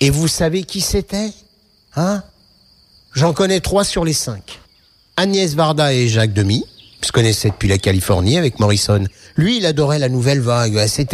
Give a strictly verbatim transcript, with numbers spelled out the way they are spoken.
Et vous savez qui c'était? Hein? J'en connais trois sur les cinq. Agnès Varda et Jacques Demy, se connaissaient depuis la Californie avec Morrison. Lui, il adorait la nouvelle vague. C'était